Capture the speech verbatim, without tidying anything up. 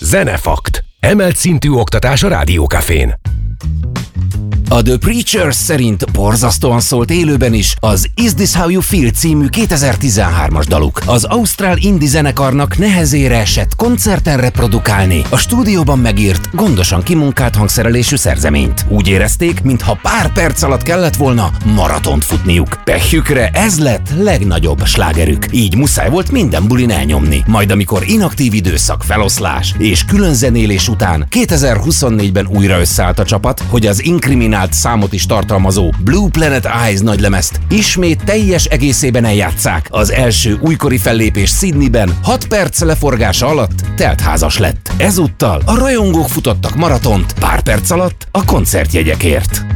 Zenefakt. Emelt szintű oktatás a Rádiókafén. A The Preachers szerint borzasztóan szólt élőben is az Is This How You Feel című kétezer-tizenhármas daluk. Az ausztrál indie zenekarnak nehezére esett koncerten reprodukálni a stúdióban megírt, gondosan kimunkált hangszerelésű szerzeményt. Úgy érezték, mintha pár perc alatt kellett volna maratont futniuk. Pehjükre ez lett legnagyobb slágerük, így muszáj volt minden bulin elnyomni. Majd amikor inaktív időszak, feloszlás és külön zenélés után kétezer-huszonnégyben újra összeállt a csapat, hogy az inkriminált számot is tartalmazó Blue Planet Eyes nagylemezt ismét teljes egészében eljátsszák. Az első újkori fellépés Sydneyben hat perc leforgása alatt teltházas lett. Ezúttal a rajongók futottak maratont pár perc alatt a koncertjegyekért.